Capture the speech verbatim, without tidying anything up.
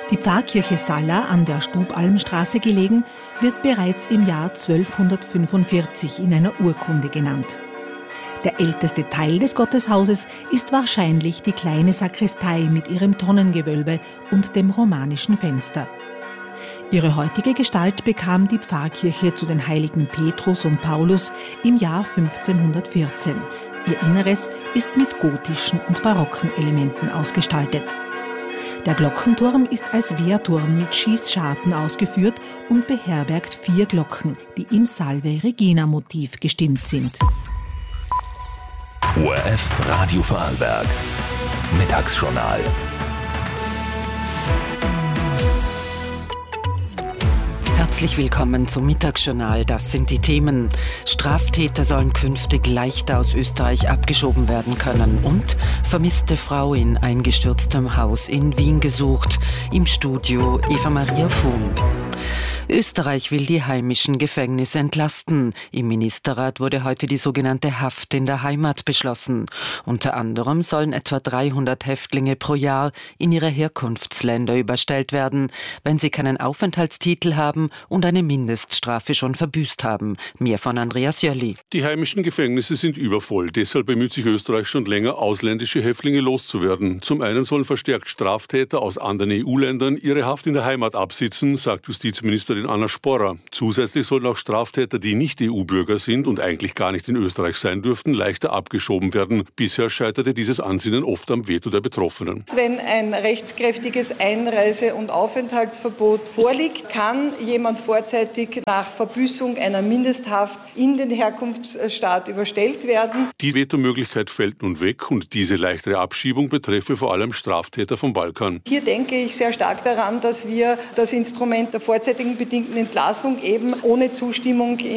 Die Pfarrkirche Salla, an der Stubalmstraße gelegen, wird bereits im Jahr zwölfhundertfünfundvierzig in einer Urkunde genannt. Der älteste Teil des Gotteshauses ist wahrscheinlich die kleine Sakristei mit ihrem Tonnengewölbe und dem romanischen Fenster. Ihre heutige Gestalt bekam die Pfarrkirche zu den Heiligen Petrus und Paulus im Jahr fünfzehnhundertvierzehn. Ihr Inneres ist mit gotischen und barocken Elementen ausgestaltet. Der Glockenturm ist als Wehrturm mit Schießscharten ausgeführt und beherbergt vier Glocken, die im Salve Regina-Motiv gestimmt sind. O R F Radio Vorarlberg. Mittagsjournal. Herzlich willkommen zum Mittagsjournal. Das sind die Themen. Straftäter sollen künftig leichter aus Österreich abgeschoben werden können und vermisste Frau in eingestürztem Haus in Wien gesucht. Im Studio Eva Maria Fuhn. Österreich will die heimischen Gefängnisse entlasten. Im Ministerrat wurde heute die sogenannte Haft in der Heimat beschlossen. Unter anderem sollen etwa dreihundert Häftlinge pro Jahr in ihre Herkunftsländer überstellt werden, wenn sie keinen Aufenthaltstitel haben und eine Mindeststrafe schon verbüßt haben. Mehr von Andreas Jölli. Die heimischen Gefängnisse sind übervoll. Deshalb bemüht sich Österreich schon länger, ausländische Häftlinge loszuwerden. Zum einen sollen verstärkt Straftäter aus anderen E U-Ländern ihre Haft in der Heimat absitzen, sagt Justizministerin Anna Sporrer. Zusätzlich sollen auch Straftäter, die nicht E U-Bürger sind und eigentlich gar nicht in Österreich sein dürften, leichter abgeschoben werden. Bisher scheiterte dieses Ansinnen oft am Veto der Betroffenen. Wenn ein rechtskräftiges Einreise- und Aufenthaltsverbot vorliegt, kann jemand vorzeitig nach Verbüßung einer Mindesthaft in den Herkunftsstaat überstellt werden. Die Vetomöglichkeit fällt nun weg und diese leichtere Abschiebung betreffe vor allem Straftäter vom Balkan. Hier denke ich sehr stark daran, dass wir das Instrument der vorzeitigen bedingten Entlassung eben ohne Zustimmung in